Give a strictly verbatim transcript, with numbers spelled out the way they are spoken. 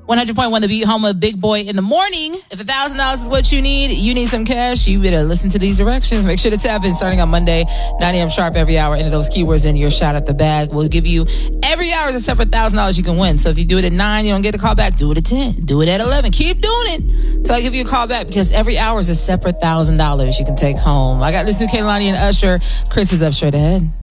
one hundred point one The Beat, home of Big Boy in the Morning. If one thousand dollars is what you need, you need some cash, you better listen to these directions. Make sure to tap in starting on Monday, nine a.m. sharp every hour. Enter those keywords in your shot at the bag. We'll give you every hour is a separate one thousand dollars you can win. So if you do it at nine, you don't get a call back. Do it at ten. Do it at eleven. Keep doing it till I give you a call back, because every hour is a separate one thousand dollars you can take home. I got this new Kehlani and Usher. Chris is up straight ahead.